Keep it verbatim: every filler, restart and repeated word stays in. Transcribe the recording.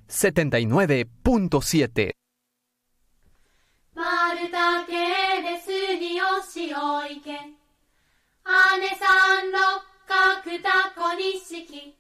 setenta y nueve punto siete. 丸太系ですにおしおいけ姉さん六角タコにしき